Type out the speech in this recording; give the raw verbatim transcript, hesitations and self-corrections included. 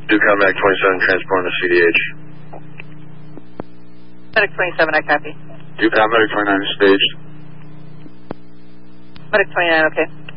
Ducom Medic twenty-seven transporting to C D H. Medic twenty-seven, I copy. Ducom Medic twenty-nine staged. Medic twenty-nine, okay.